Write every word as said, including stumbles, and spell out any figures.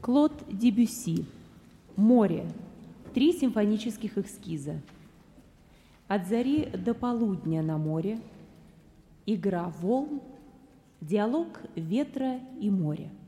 Клод Дебюсси. «Море». Три симфонических эскиза. «От зари до полудня на море», «Игра волн», «Диалог ветра и моря».